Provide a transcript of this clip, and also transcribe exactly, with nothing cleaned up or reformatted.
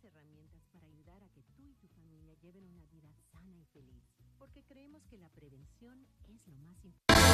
herramientas para ayudar a que tú y tu familia lleven una vida sana y feliz, porque creemos que la prevención es lo más importante.